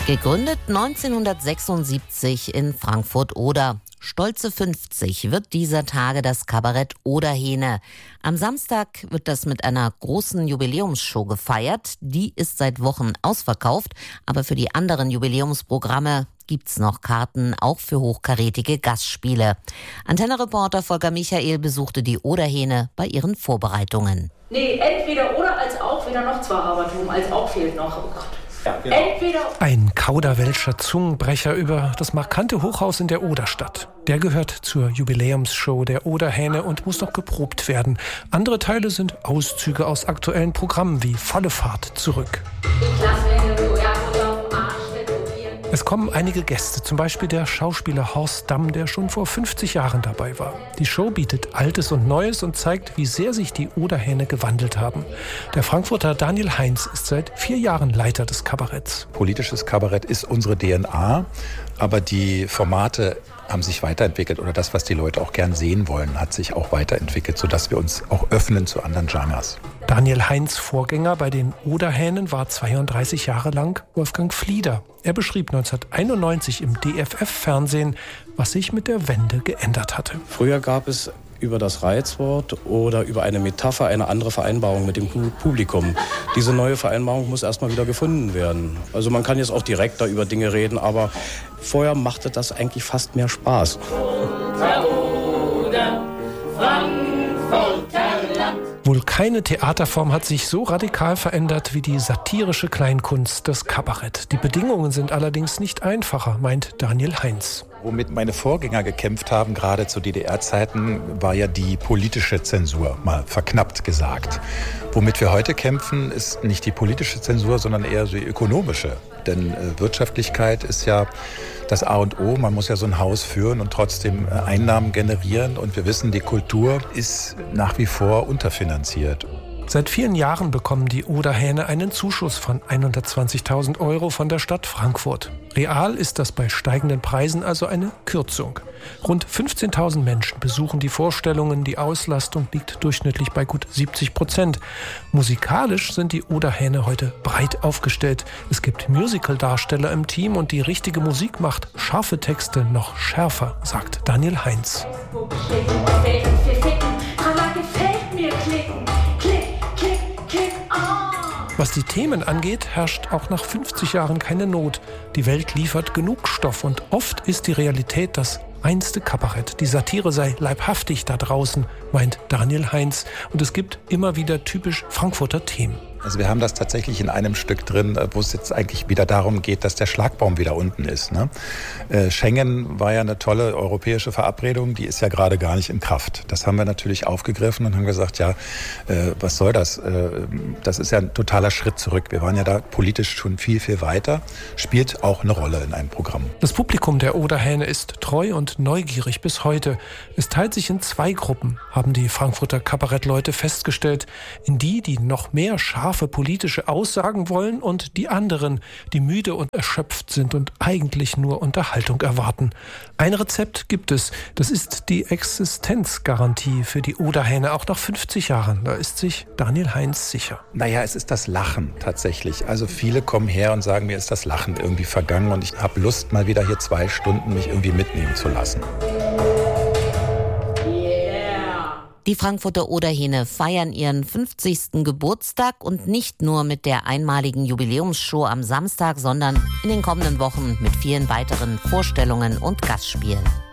Gegründet 1976 in Frankfurt-Oder. Stolze 50 wird dieser Tage das Kabarett Oderhähne. Am Samstag wird das mit einer großen Jubiläumsshow gefeiert. Die ist seit Wochen ausverkauft, aber für die anderen Jubiläumsprogramme gibt's noch Karten, auch für hochkarätige Gastspiele. Antenne-Reporter Volker Michael besuchte die Oderhähne bei ihren Vorbereitungen. Nee, entweder oder als auch, wieder noch Zweihabertum, als auch fehlt noch. Oh Gott. Ja, genau. Ein Kauderwelscher Zungenbrecher über das markante Hochhaus in der Oderstadt. Der gehört zur Jubiläumsshow der Oderhähne und muss noch geprobt werden. Andere Teile sind Auszüge aus aktuellen Programmen wie Volle Fahrt zurück. Es kommen einige Gäste, zum Beispiel der Schauspieler Horst Damm, der schon vor 50 Jahren dabei war. Die Show bietet Altes und Neues und zeigt, wie sehr sich die Oderhähne gewandelt haben. Der Frankfurter Daniel Heinz ist seit 4 Jahren Leiter des Kabaretts. Politisches Kabarett ist unsere DNA, aber die Formate haben sich weiterentwickelt oder das, was die Leute auch gern sehen wollen, hat sich auch weiterentwickelt, sodass wir uns auch öffnen zu anderen Genres. Daniel Heinz' Vorgänger bei den Oderhähnen war 32 Jahre lang Wolfgang Flieder. Er beschrieb 1991 im DFF-Fernsehen, was sich mit der Wende geändert hatte. Früher gab es über das Reizwort oder über eine Metapher eine andere Vereinbarung mit dem Publikum. Diese neue Vereinbarung muss erstmal wieder gefunden werden. Also man kann jetzt auch direkter über Dinge reden, aber vorher machte das eigentlich fast mehr Spaß. Wohl keine Theaterform hat sich so radikal verändert wie die satirische Kleinkunst, das Kabarett. Die Bedingungen sind allerdings nicht einfacher, meint Daniel Heinz. Womit meine Vorgänger gekämpft haben, gerade zu DDR-Zeiten, war ja die politische Zensur, mal verknappt gesagt. Womit wir heute kämpfen, ist nicht die politische Zensur, sondern eher die ökonomische. Denn Wirtschaftlichkeit ist ja das A und O. Man muss ja so ein Haus führen und trotzdem Einnahmen generieren. Und wir wissen, die Kultur ist nach wie vor unterfinanziert. Seit vielen Jahren bekommen die Oderhähne einen Zuschuss von 120.000 € von der Stadt Frankfurt. Real ist das bei steigenden Preisen also eine Kürzung. Rund 15.000 Menschen besuchen die Vorstellungen. Die Auslastung liegt durchschnittlich bei gut 70%. Musikalisch sind die Oderhähne heute breit aufgestellt. Es gibt Musical-Darsteller im Team und die richtige Musik macht scharfe Texte noch schärfer, sagt Daniel Heinz. Was die Themen angeht, herrscht auch nach 50 Jahren keine Not. Die Welt liefert genug Stoff und oft ist die Realität das reinste Kabarett. Die Satire sei leibhaftig da draußen, meint Daniel Heinz. Und es gibt immer wieder typisch Frankfurter Themen. Also wir haben das tatsächlich in einem Stück drin, wo es jetzt eigentlich wieder darum geht, dass der Schlagbaum wieder unten ist. Ne? Schengen war ja eine tolle europäische Verabredung, die ist ja gerade gar nicht in Kraft. Das haben wir natürlich aufgegriffen und haben gesagt, ja, was soll das? Das ist ja ein totaler Schritt zurück. Wir waren ja da politisch schon viel, viel weiter. Spielt auch eine Rolle in einem Programm. Das Publikum der Oderhähne ist treu und neugierig bis heute. Es teilt sich in 2 Gruppen, haben die Frankfurter Kabarettleute festgestellt. In die noch mehr scharfe politische Aussagen wollen und die anderen, die müde und erschöpft sind und eigentlich nur Unterhaltung erwarten. Ein Rezept gibt es. Das ist die Existenzgarantie für die Oderhähne, auch nach 50 Jahren. Da ist sich Daniel Heinz sicher. Naja, es ist das Lachen tatsächlich. Also viele kommen her und sagen, mir ist das Lachen irgendwie vergangen und ich habe Lust, mal wieder hier 2 Stunden mich irgendwie mitnehmen zu lassen. Die Frankfurter Oderhähne feiern ihren 50. Geburtstag und nicht nur mit der einmaligen Jubiläumsshow am Samstag, sondern in den kommenden Wochen mit vielen weiteren Vorstellungen und Gastspielen.